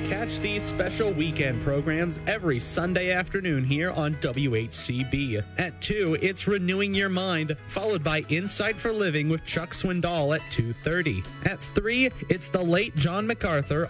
Catch these special weekend programs every Sunday afternoon here on WHCB. At 2, it's Renewing Your Mind, followed by Insight for Living with Chuck Swindoll at 2:30. At 3, it's the late John MacArthur